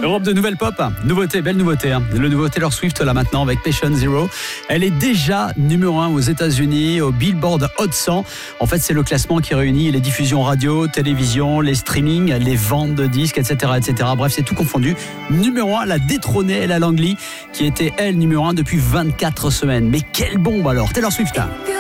Europe de nouvelle pop, nouveauté, belle nouveauté. Le nouveau Taylor Swift là maintenant avec Patient Zero. Elle est déjà numéro 1 aux États-Unis au Billboard Hot 100. En fait, c'est le classement qui réunit les diffusions radio, télévision, les streamings, les ventes de disques, etc., etc. Bref, c'est tout confondu. Numéro 1, la détrônée Ella Langley qui était elle numéro 1 depuis 24 semaines. Mais quelle bombe alors, Taylor Swift.